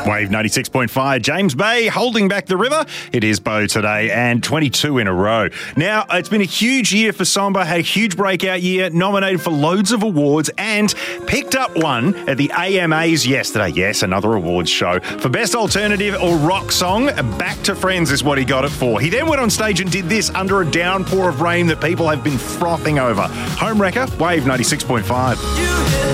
Wave 96.5, James Bay holding back the river. It is Bo today and 22 in a row. Now, it's been a huge year for Samba, had a huge breakout year, nominated for loads of awards and picked up one at the AMAs yesterday. Yes, another awards show. For Best Alternative or Rock Song, Back to Friends is what he got it for. He then went on stage and did this under a downpour of rain that people have been frothing over. Home Wrecker, Wave 96.5.